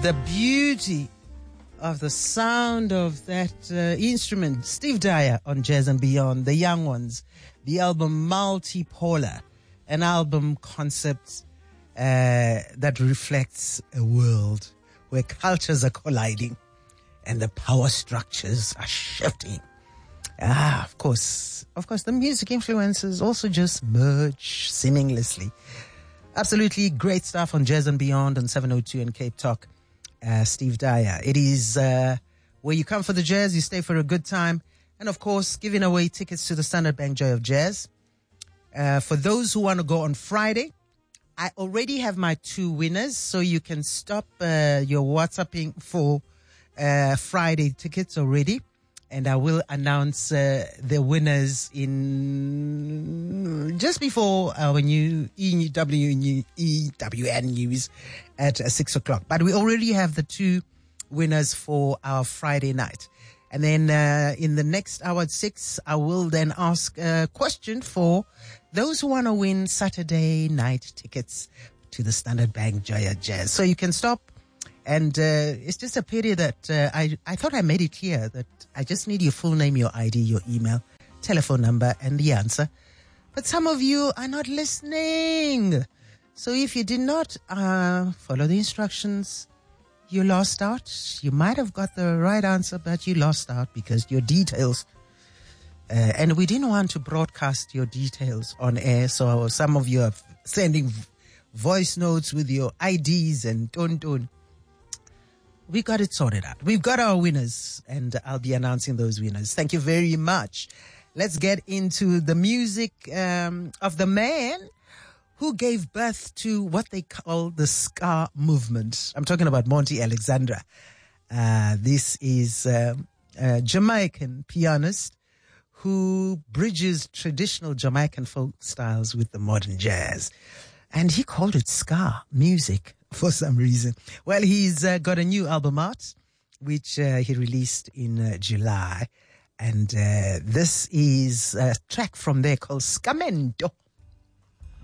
the beauty of the sound of that instrument. Steve Dyer on Jazz and Beyond, The Young Ones, the album Multipolar, an album concept that reflects a world where cultures are colliding and the power structures are shifting. Of course, the music influences also just merge seamlessly. Absolutely great stuff on Jazz and Beyond on 702 and Cape Talk. Steve Dyer. It is where you come for the jazz, you stay for a good time, and of course, giving away tickets to the Standard Bank Joy of Jazz. For those who want to go on Friday, I already have my 2 winners, so you can stop your WhatsApping for Friday tickets already. And I will announce the winners in just before our new EWN news at 6 o'clock. But we already have the 2 winners for our Friday night. And then in the next hour at 6, I will then ask a question for those who want to win Saturday night tickets to the Standard Bank Joy of Jazz. So you can stop. And it's just a pity that I thought I made it clear that I just need your full name, your ID, your email, telephone number, and the answer. But some of you are not listening. So if you did not follow the instructions, you lost out. You might have got the right answer, but you lost out because your details, and we didn't want to broadcast your details on air. So some of you are sending voice notes with your IDs and don't. We got it sorted out. We've got our winners, and I'll be announcing those winners. Thank you very much. Let's get into the music of the man who gave birth to what they call the ska movement. I'm talking about Monty Alexandra. This is a Jamaican pianist who bridges traditional Jamaican folk styles with the modern jazz. And he called it ska music for some reason. Well, he's got a new album out, which he released in July. And this is a track from there called Scamento.